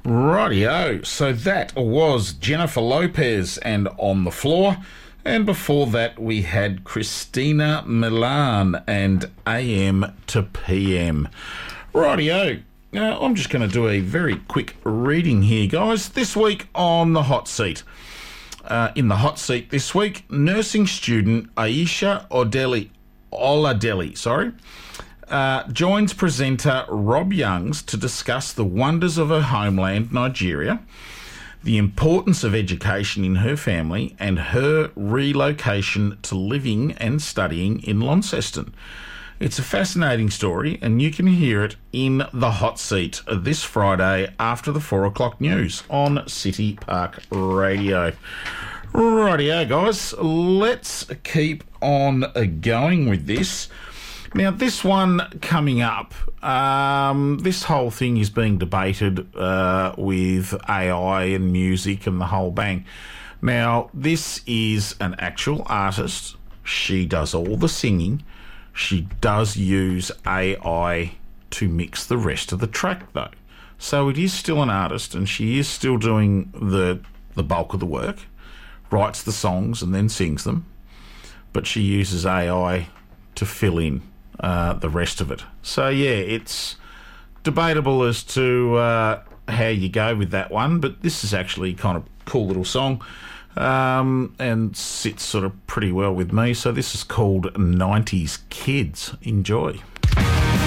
Rightio. So that was Jennifer Lopez and On the Floor. And before that, we had Christina Milan and AM to PM. Rightio. Now, I'm just going to do a very quick reading here, guys. This week on the hot seat. In the hot seat this week, nursing student Aisha Oladeli, joins presenter Rob Youngs to discuss the wonders of her homeland, Nigeria, the importance of education in her family, and her relocation to living and studying in Launceston. It's a fascinating story, and you can hear it in the hot seat this Friday after the 4 o'clock news on City Park Radio. Rightio, guys, let's keep on going with this. Now, this one coming up, this whole thing is being debated with AI and music and the whole bang. Now, this is an actual artist. She does all the singing. She does use AI to mix the rest of the track, though. So it is still an artist, and she is still doing the bulk of the work, writes the songs and then sings them, but she uses AI to fill in the rest of it. So, yeah, it's debatable as to how you go with that one, but this is actually kind of a cool little song. And sits sort of pretty well with me. So this is called 90s Kids. Enjoy.